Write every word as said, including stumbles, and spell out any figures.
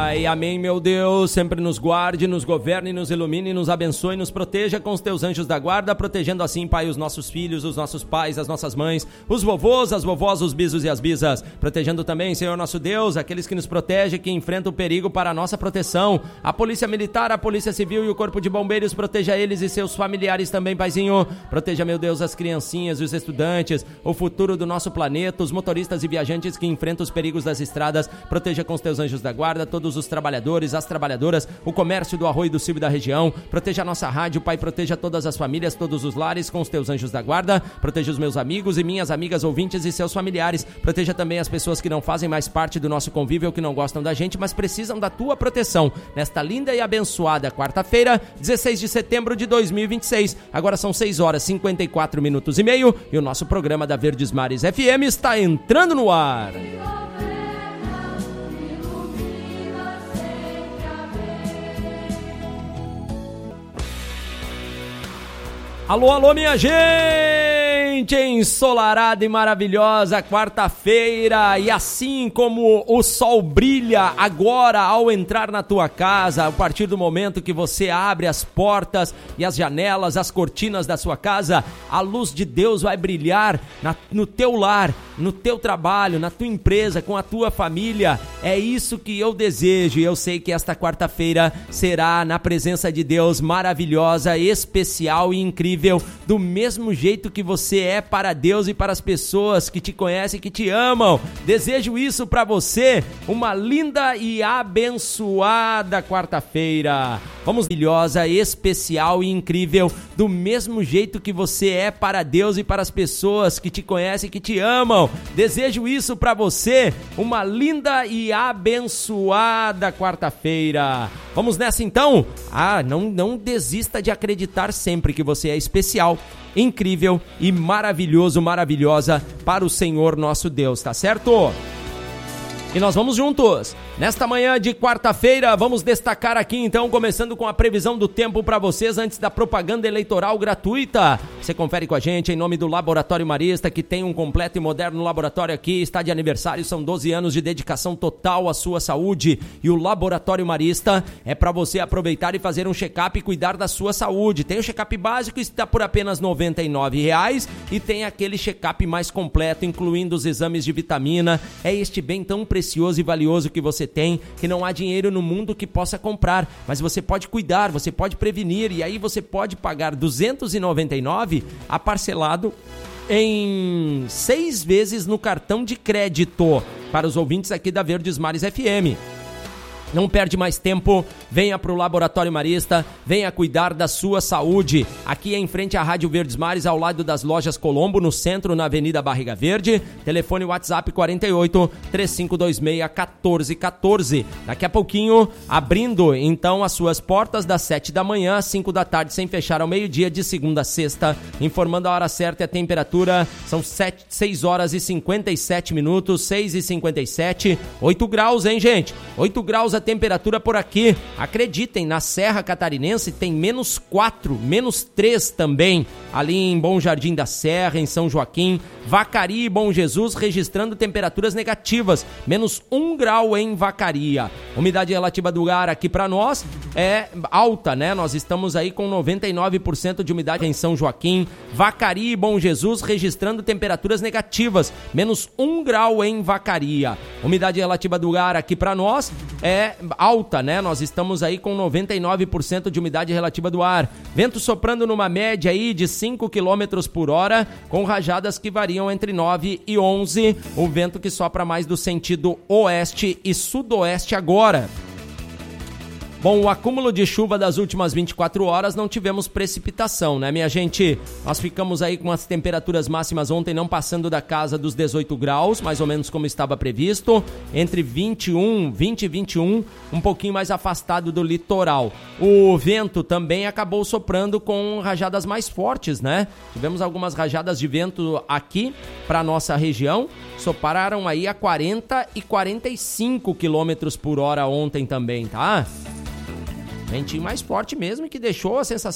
Pai. Amém, meu Deus. Sempre nos guarde, nos governe, nos ilumine, nos abençoe, nos proteja com os teus anjos da guarda, protegendo assim, Pai, os nossos filhos, os nossos pais, as nossas mães, os vovôs, as vovós, os bisos e as bisas. Protegendo também, Senhor nosso Deus, aqueles que nos protegem, que enfrentam o perigo para a nossa proteção. A Polícia Militar, a Polícia Civil e o Corpo de Bombeiros, proteja eles e seus familiares também, Paizinho. Proteja, meu Deus, as criancinhas e os estudantes, o futuro do nosso planeta, os motoristas e viajantes que enfrentam os perigos das estradas. Proteja com os teus anjos da guarda todos os trabalhadores, as trabalhadoras, o comércio do Arroio do Silva e da região. Proteja a nossa rádio, Pai, proteja todas as famílias, todos os lares com os teus anjos da guarda. Proteja os meus amigos e minhas amigas ouvintes e seus familiares. Proteja também as pessoas que não fazem mais parte do nosso convívio, que não gostam da gente, mas precisam da tua proteção. Nesta linda e abençoada quarta-feira, dezesseis de setembro de dois mil e vinte e seis. Agora são seis horas e cinquenta e quatro minutos e meio e o nosso programa da Verdes Mares F M está entrando no ar. Alô, alô, minha gente, ensolarada e maravilhosa quarta-feira, e assim como o sol brilha agora ao entrar na tua casa, a partir do momento que você abre as portas e as janelas, as cortinas da sua casa, a luz de Deus vai brilhar na, no teu lar, no teu trabalho, na tua empresa, com a tua família. É isso que eu desejo, e eu sei que esta quarta-feira será na presença de Deus maravilhosa, especial e incrível, do mesmo jeito que você é para Deus e para as pessoas que te conhecem, que te amam. Desejo isso para você, uma linda e abençoada quarta-feira. Vamos, maravilhosa, especial e incrível, do mesmo jeito que você é para Deus e para as pessoas que te conhecem, que te amam. Desejo isso para você, uma linda e abençoada quarta-feira. Vamos nessa então? Ah, não, não desista de acreditar sempre que você é especial, incrível e maravilhoso, maravilhosa para o Senhor nosso Deus, tá certo? E nós vamos juntos. Nesta manhã de quarta-feira, vamos destacar aqui então, começando com a previsão do tempo para vocês antes da propaganda eleitoral gratuita. Você confere com a gente em nome do Laboratório Marista, que tem um completo e moderno laboratório aqui, está de aniversário, são doze anos de dedicação total à sua saúde. E o Laboratório Marista é para você aproveitar e fazer um check-up e cuidar da sua saúde. Tem o check-up básico que está por apenas noventa e nove reais e tem aquele check-up mais completo, incluindo os exames de vitamina. É este bem tão precioso e valioso que você tem, que não há dinheiro no mundo que possa comprar, mas você pode cuidar, você pode prevenir, e aí você pode pagar duzentos e noventa e nove reais a parcelado em seis vezes no cartão de crédito para os ouvintes aqui da Verdes Mares F M. Não perde mais tempo, venha para o Laboratório Marista, venha cuidar da sua saúde. Aqui é em frente à Rádio Verdes Mares, ao lado das lojas Colombo, no centro, na Avenida Barriga Verde. Telefone WhatsApp quarenta e oito, três cinco dois seis, um quatro um quatro. Daqui a pouquinho, abrindo então as suas portas das sete da manhã às cinco da tarde, sem fechar ao meio-dia, de segunda a sexta. Informando a hora certa e a temperatura, são sete, seis horas e cinquenta e sete minutos, seis e cinquenta e sete, oito graus, hein, gente? oito graus a temperatura por aqui. Acreditem, na Serra Catarinense tem menos quatro, menos três também, ali em Bom Jardim da Serra, em São Joaquim, Vacaria e Bom Jesus registrando temperaturas negativas, menos um grau em Vacaria. Umidade relativa do ar aqui para nós é alta, né? Nós estamos aí com noventa e nove por cento de umidade em São Joaquim, Vacaria e Bom Jesus registrando temperaturas negativas, menos um grau em Vacaria. Umidade relativa do ar aqui para nós é alta, né? Nós estamos aí com noventa e nove por cento de umidade relativa do ar. Vento soprando numa média aí de cinco quilômetros por hora, com rajadas que variam entre nove e onze. O vento que sopra mais do sentido oeste e sudoeste agora. Bom, o acúmulo de chuva das últimas vinte e quatro horas não tivemos precipitação, né, minha gente? Nós ficamos aí com as temperaturas máximas ontem não passando da casa dos dezoito graus, mais ou menos como estava previsto, entre vinte e um, vinte e vinte e um, um pouquinho mais afastado do litoral. O vento também acabou soprando com rajadas mais fortes, né? Tivemos algumas rajadas de vento aqui para nossa região, sopraram aí a quarenta e quarenta e cinco quilômetros por hora ontem também, tá? Ventinho mais forte mesmo, que deixou a sensação